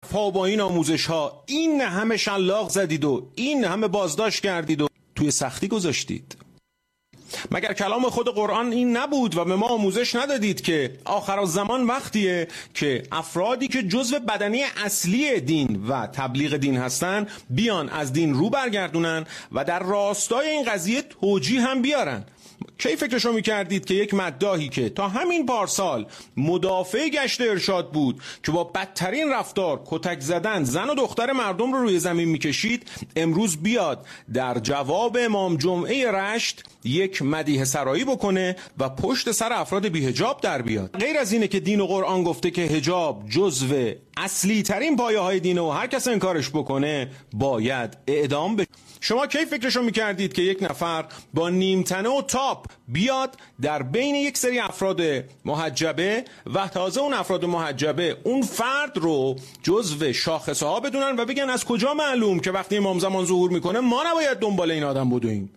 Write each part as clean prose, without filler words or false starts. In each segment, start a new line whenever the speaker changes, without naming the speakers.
پا با این آموزش ها این همه شلاق زدید و این همه بازداشت کردید و توی سختی گذاشتید؟ مگر کلام خود قرآن این نبود و به ما آموزش ندادید که آخرالزمان وقتیه که افرادی که جزو بدنی اصلی دین و تبلیغ دین هستن بیان از دین رو برگردونن و در راستای این قضیه توجیه هم بیارن؟ کی فکرشو میکردید که یک مداحی که تا همین پارسال مدافع گشت ارشاد بود که با بدترین رفتار کتک زدن زن و دختر مردم رو روی زمین میکشید، امروز بیاد در جواب امام جمعه رشت یک مدیح سرایی بکنه و پشت سر افراد بی‌حجاب در بیاد؟ غیر از اینه که دین و قرآن گفته که حجاب جزو اصلی ترین پایه های دینه و هر کس انکارش بکنه باید اعدام بشه. شما کی فکرشو میکردید که یک نفر با نیمتنه و تاپ بیاد در بین یک سری افراد محجبه و تازه اون افراد محجبه اون فرد رو جزو شاخصه ها بدونن و بگن از کجا معلوم که وقتی امام زمان ظهور میکنه ما نباید دنبال این آدم بدویم؟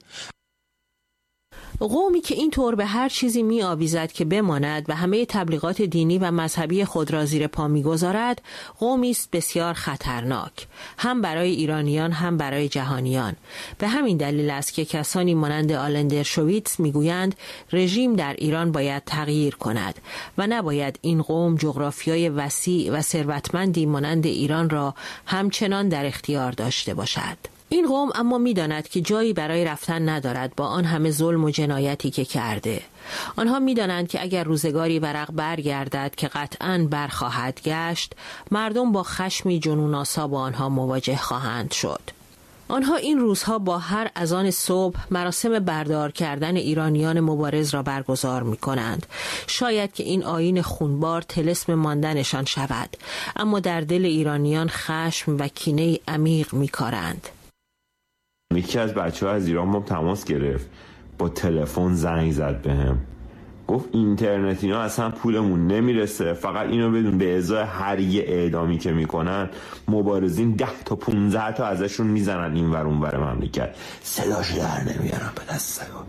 قومی که این طور به هر چیزی می آویزد که بماند و همه تبلیغات دینی و مذهبی خود را زیر پا می گذارد، قومی است بسیار خطرناک، هم برای ایرانیان هم برای جهانیان. به همین دلیل است که کسانی مانند آلن درشویتز می گویند رژیم در ایران باید تغییر کند و نباید این قوم جغرافیای وسیع و ثروتمندی مانند ایران را همچنان در اختیار داشته باشد. این قوم اما می‌داند که جایی برای رفتن ندارد با آن همه ظلم و جنایتی که کرده. آنها می‌دانند که اگر روزگاری ورق برگردد که قطعاً برخواهد گشت، مردم با خشمی جنون‌آسا با آنها مواجه خواهند شد. آنها این روزها با هر اذان صبح مراسم بردار کردن ایرانیان مبارز را برگزار می‌کنند. شاید که این آیین خونبار طلسم ماندنشان شود، اما در دل ایرانیان خشم و کینه عمیق می‌کارند.
یکی از بچه‌ها از ایران با تماس گرفت، با تلفن زنگ زد بهم، گفت اینترنت اینا اصلا پولمون نمیرسه، فقط اینو بدون به ازای هر یه اعدامی که میکنن مبارزین 10 تا 15 تا ازشون میزنن این ور اون ور مملکت، صداش در نمیارن به دست سگا.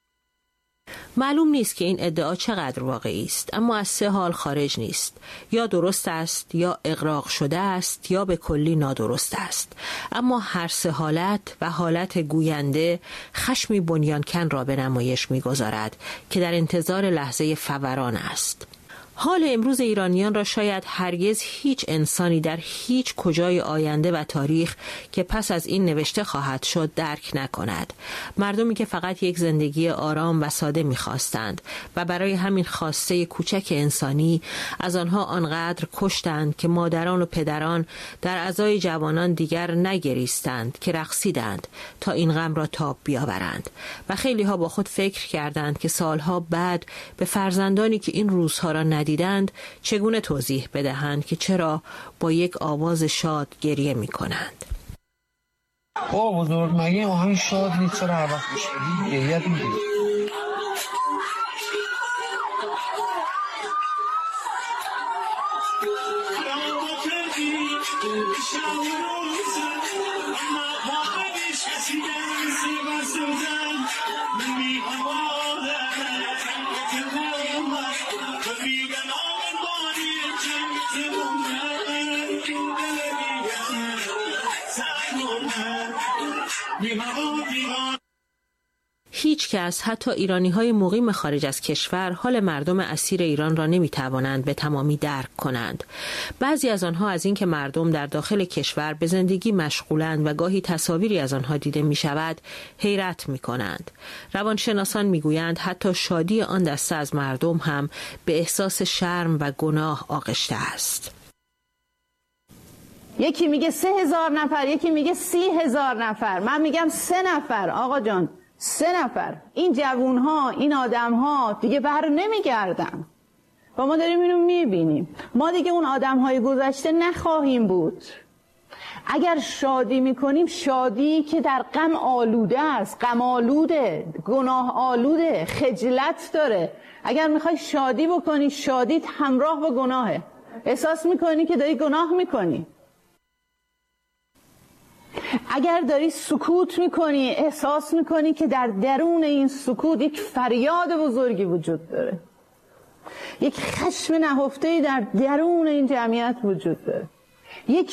معلوم نیست که این ادعا چقدر واقعی است، اما از سه حال خارج نیست: یا درست است، یا اغراق شده است، یا به کلی نادرست است. اما هر سه حالت و حالت گوینده خشمی بنیانکن را به نمایش می‌گذارد که در انتظار لحظه فوران است. حال امروز ایرانیان را شاید هرگز هیچ انسانی در هیچ کجای آینده و تاریخ که پس از این نوشته خواهد شد درک نکند. مردمی که فقط یک زندگی آرام و ساده می‌خواستند و برای همین خواسته کوچک انسانی از آنها آنقدر کشتند که مادران و پدران در عزای جوانان دیگر نگریستند که رقصیدند تا این غم را تاب بیاورند. و خیلی ها با خود فکر کردند که سالها بعد به فرزندانی که این روزها را ندیدند چگونه توضیح بدهند که چرا با یک آواز شاد گریه می کنند.
بزرگ مگه آهنگ شاد نیست؟ چرا هر وقت بشنوی گریه میگیری؟
هیچ کس، حتی ایرانی‌های مقیم خارج از کشور، حال مردم اسیر ایران را نمی‌توانند به تمامی درک کنند. بعضی از آنها از اینکه مردم در داخل کشور به زندگی مشغولند و گاهی تصاویری از آنها دیده می‌شود، حیرت می‌کنند. روانشناسان می‌گویند حتی شادی آن دسته از مردم هم به احساس شرم و گناه آغشته است.
یکی میگه 3000 نفر، یکی میگه 30,000 نفر، من میگم 3 نفر. آقا جان 3 نفر. این جوونها، این آدمها دیگه بر نمیگردن و ما داریم اینو میبینیم. ما دیگه اون آدمهای گذشته نخواهیم بود. اگر شادی میکنیم، شادی که در غم آلوده است، غم آلوده، گناه آلوده، خجلت داره. اگر میخوای شادی بکنی، شادیت همراه با گناهه. احساس میکنی که داری گناه میکنی. اگر داری سکوت میکنی، احساس میکنی که در درون این سکوت یک فریاد بزرگی وجود داره، یک خشم نهفته‌ای در درون این جمعیت وجود داره، یک